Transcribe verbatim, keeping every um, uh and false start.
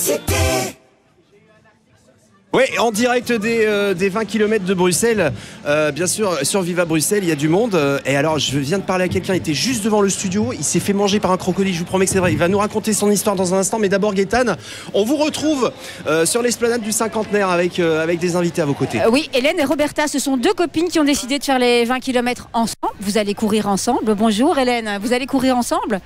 C'était... Oui, en direct des, euh, des vingt kilomètres de Bruxelles, euh, bien sûr, sur Viva Bruxelles, il y a du monde. Euh, et alors, je viens de parler à quelqu'un, il était juste devant le studio, il s'est fait manger par un crocodile, je vous promets que c'est vrai. Il va nous raconter son histoire dans un instant, mais d'abord, Gaëtane, on vous retrouve euh, sur l'esplanade du cinquantenaire avec, euh, avec des invités à vos côtés. Euh, oui, Hélène et Roberta, ce sont deux copines qui ont décidé de faire les vingt kilomètres ensemble. Vous allez courir ensemble. Bonjour Hélène, vous allez courir ensemble ?